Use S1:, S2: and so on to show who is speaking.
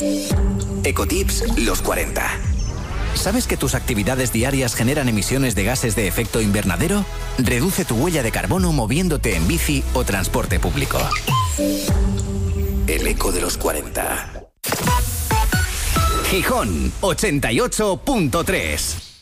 S1: Ecotips, los 40. ¿Sabes que tus actividades diarias generan emisiones de gases de efecto invernadero? Reduce tu huella de carbono moviéndote en bici o transporte público. El eco de los 40. Gijón, 88.3.